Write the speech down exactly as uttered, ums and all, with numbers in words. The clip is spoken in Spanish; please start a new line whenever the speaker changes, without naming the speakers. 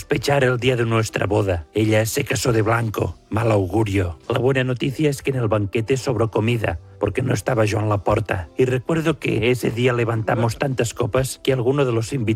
sospechar el día de nuestra boda. Ella se casó de blanco. Mal augurio. La buena noticia es que en el banquete sobró comida, porque no estaba Joan Laporta. Y recuerdo que ese día levantamos tantas copas que alguno de los invitados